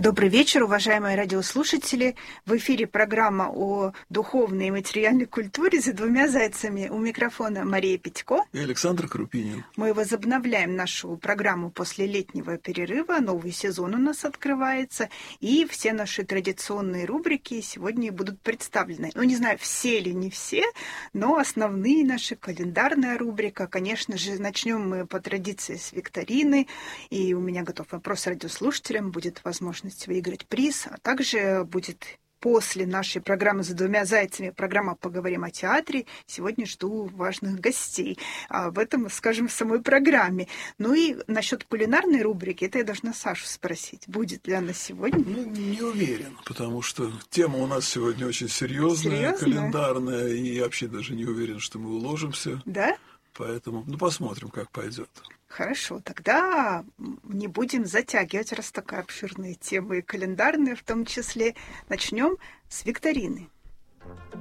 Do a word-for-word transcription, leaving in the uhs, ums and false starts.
Добрый вечер, уважаемые радиослушатели. В эфире программа о духовной и материальной культуре «За двумя зайцами». У микрофона Мария Петько и Александр Крупинин. Мы возобновляем нашу программу после летнего перерыва. Новый сезон у нас открывается. И все наши традиционные рубрики сегодня будут представлены. Ну, не знаю, все или не все, но основные наши, календарная рубрика. Конечно же, начнем мы по традиции с викторины. И у меня готов вопрос радиослушателям. Будет возможность выиграть приз, а также будет после нашей программы «За двумя зайцами» программа «Поговорим о театре». Сегодня жду важных гостей. Об этом скажем в самой программе. Ну и насчет кулинарной рубрики, это я должна Сашу спросить. Будет ли она сегодня? Ну, не уверен, потому что тема у нас сегодня очень серьезная, Серьезно? календарная, и я вообще даже не уверен, что мы уложимся. Да? Поэтому, ну, посмотрим, как пойдет. Хорошо, тогда не будем затягивать, раз такая обширная тема и календарная в том числе. Начнем с викторины.